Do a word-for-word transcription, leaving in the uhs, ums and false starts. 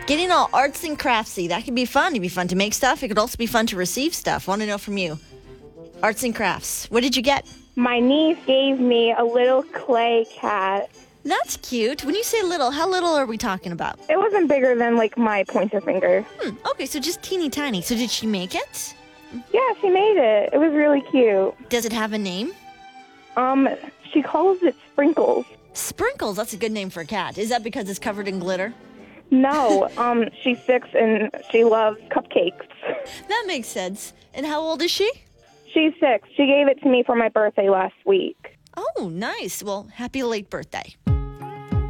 Getting all arts and craftsy. That could be fun. It'd be fun to make stuff. It could also be fun to receive stuff. Want to know from you. Arts and crafts. What did you get? My niece gave me a little clay cat. That's cute. When you say little, how little are we talking about? It wasn't bigger than, like, my pointer finger. Hmm, okay, so just teeny tiny. So did she make it? Yeah, she made it. It was really cute. Does it have a name? Um, she calls it Sprinkles. Sprinkles. That's a good name for a cat. Is that because it's covered in glitter? No, um, she's six and she loves cupcakes. That makes sense. And how old is she? She's six. She gave it to me for my birthday last week. Oh, nice. Well, happy late birthday.